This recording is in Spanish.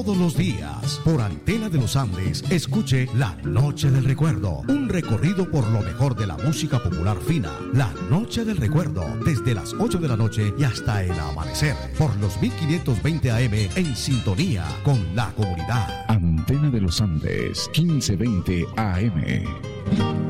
todos los días. Por Antena de los Andes, escuche La Noche del Recuerdo, un recorrido por lo mejor de la música popular fina. La Noche del Recuerdo, desde las 8 de la noche y hasta el amanecer, por los 1520 AM, en sintonía con la comunidad. Antena de los Andes, 1520 AM.